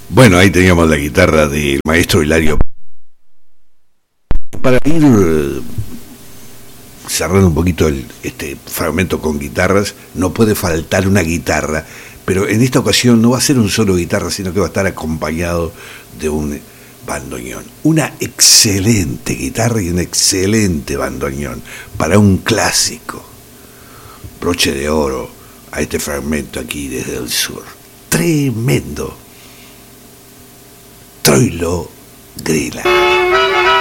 Bueno, ahí teníamos la guitarra del maestro Hilario. Para ir cerrando un poquito este fragmento con guitarras, no puede faltar una guitarra, pero en esta ocasión no va a ser un solo guitarra, sino que va a estar acompañado de un bandoneón. Una excelente guitarra y un excelente bandoneón para un clásico. Broche de oro a este fragmento aquí desde el sur. Tremendo. Troilo Grela.